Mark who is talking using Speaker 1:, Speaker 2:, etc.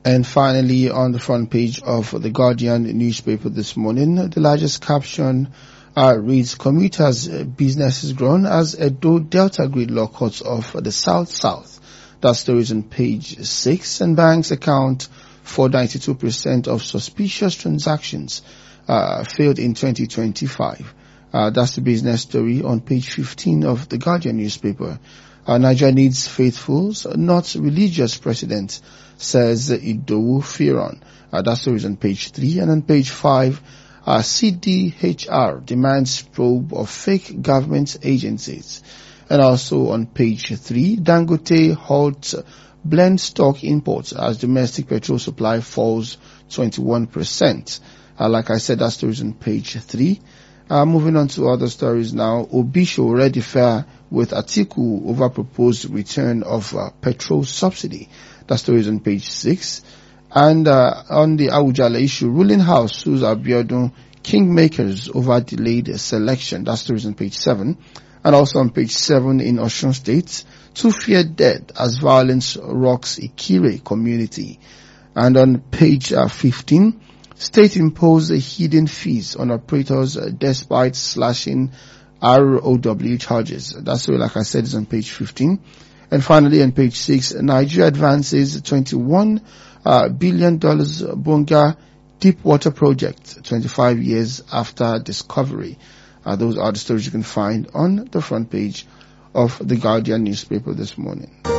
Speaker 1: And finally, on the front page of the Guardian newspaper this morning, the largest caption reads, commuters' business is grown as Edo Delta gridlock cuts off the South-South. That story is on page 6. And banks account for 92% of suspicious transactions failed in 2025. That's the business story on page 15 of the Guardian newspaper. Nigeria needs faithfuls, not religious president, says Idowu Firon. That story is on page 3. And on page 5, CDHR demands probe of fake government agencies. And also on page 3, Dangote halts blend stock imports as domestic petrol supply falls 21%. Like I said, that story is on page 3. Moving on to other stories now. Obisho ready fair with Atiku over proposed return of petrol subsidy. That story is on page 6. And on the Awujale issue, ruling house sues Abiodun kingmakers over delayed selection. That story is on page 7. And also on page 7 in Osun State, 2 feared dead as violence rocks Ikire community. And on page 15, state imposed hidden fees on operators despite slashing ROW charges. That's what, like I said, is on page 15. And finally, on page 6, Nigeria advances $21 billion Bonga deep water project 25 years after discovery. Those are the stories you can find on the front page of the Guardian newspaper this morning.